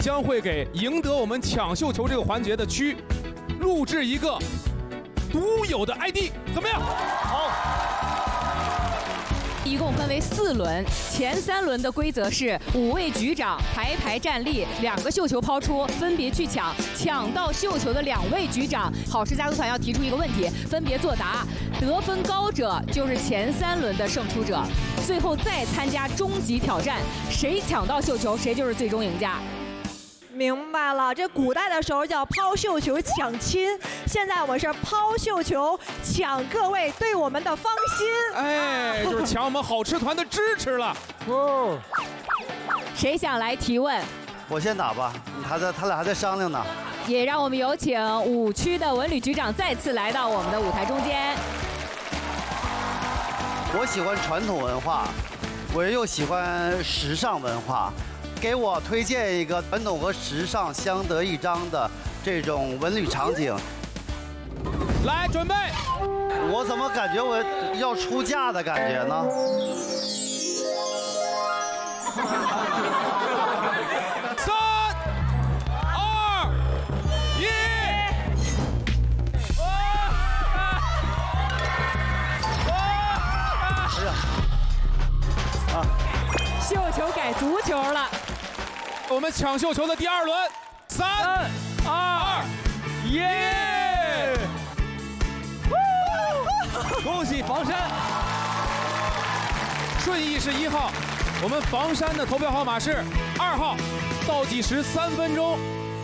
将会给赢得我们抢绣球这个环节的区录制一个独有的 ID， 怎么样？好。 一共分为4轮，前3轮的规则是5位局长排排站立，2个绣球抛出，分别去抢到绣球的2位局长，好事家族团要提出一个问题，分别作答，得分高者就是前3轮的胜出者，最后再参加终极挑战，谁抢到绣球，谁就是最终赢家。 明白了，这古代的时候叫抛绣球抢亲，现在我们是抛绣球抢各位对我们的芳心。 哎，就是抢我们好吃团的支持了。 哦， 谁想来提问？ 我先打吧，他俩还在商量呢。 也让我们有请5区的文旅局长再次来到我们的舞台中间。 我喜欢传统文化，我又喜欢时尚文化。给我推荐一个传统和时尚相得益彰的这种文旅场景。 来，准备。 我怎么感觉我要出嫁的感觉呢？ 绣球改足球了， 我们抢绣球的第2轮，3、2、耶！ 恭喜房山！ 顺义是1号，我们房山的投票号码是2号，倒计时3分钟。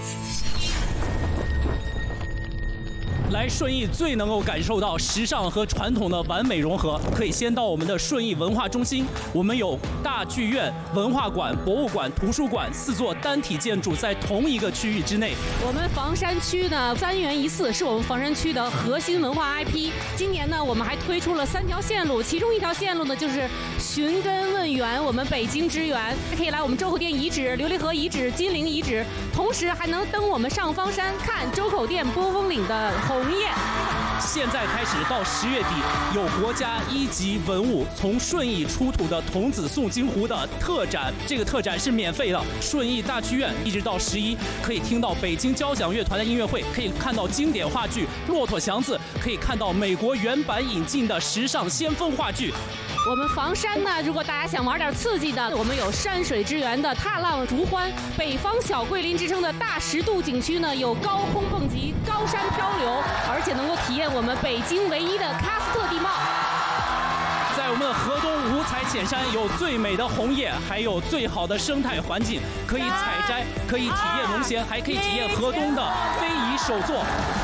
来顺义最能够感受到时尚和传统的完美融合，可以先到我们的顺义文化中心，我们有大剧院、文化馆、博物馆、图书馆4座单体建筑在同一个区域之内。 我们房山区呢3元一寺是我们房山区的核心文化 IP。今年呢，我们还推出了3条线路，其中1条线路呢就是寻根问源，我们北京之源，可以来我们周口店遗址、琉璃河遗址、金陵遗址，同时还能登我们上方山看周口店波峰岭的红叶。 现在开始到10月底，有国家1级文物从顺义出土的童子诵经壶的特展，这个特展是免费的。顺义大剧院一直到11，可以听到北京交响乐团的音乐会，可以看到经典话剧《骆驼祥子》，可以看到美国原版引进的时尚先锋话剧。 我们房山呢，如果大家想玩点刺激的，我们有山水之源的踏浪竹欢，北方小桂林之称的大石渡景区呢，有高空蹦极、高山漂流，而且能够体验我们北京唯一的喀斯特地貌。 在我们的河东五彩浅山有最美的红叶，还有最好的生态环境，可以采摘，可以体验农闲，还可以体验河东的非遗手作。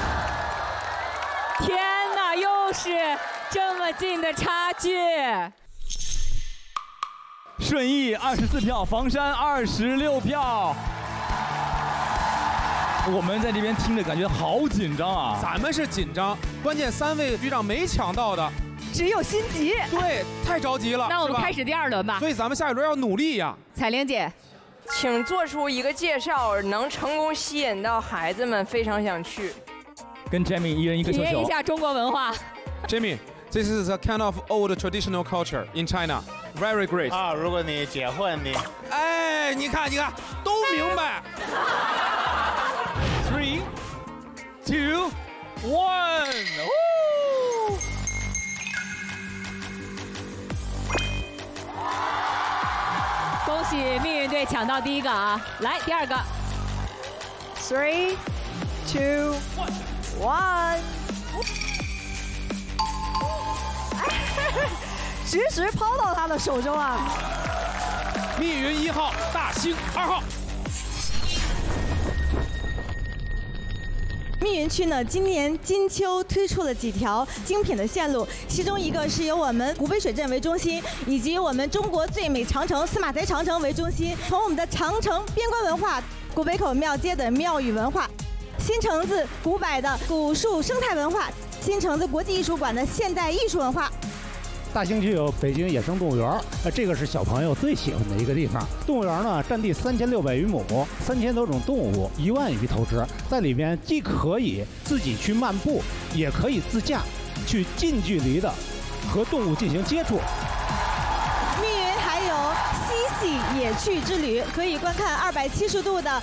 天哪，又是这么近的差距！ 顺义24票，房山26票。我们在这边听着感觉好紧张啊！ 咱们是紧张，关键3位局长没抢到的， 只有心急。 对，太着急了。 那我们开始第2轮吧。 所以咱们下一轮要努力呀。 彩玲姐， 请做出一个介绍，能成功吸引到孩子们非常想去。 跟 Jamie 一人一个绣球。 体验一下中国文化。 Jamie。This is a kind of old traditional culture in China. Very great. 啊，如果你结婚，你， 哎，你看，都明白。 3、2、1， 恭喜命运队抢到第1个啊！来第2个。 3、2、1。直直抛到他的手中啊！ 密云1号，大兴2号。 密云区呢，今年金秋推出了几条精品的线路，其中一个是由我们古北水镇为中心，以及我们中国最美长城司马台长城为中心，从我们的长城边关文化、古北口庙街的庙宇文化、新城子古柏的古树生态文化、新城子国际艺术馆的现代艺术文化。 大兴区有北京野生动物园，这个是小朋友最喜欢的一个地方。动物园呢，占地3600余亩，3000多种动物，1万余头只，在里边既可以自己去漫步，也可以自驾去近距离的和动物进行接触。 密云还有嬉戏野趣之旅，可以观看270度的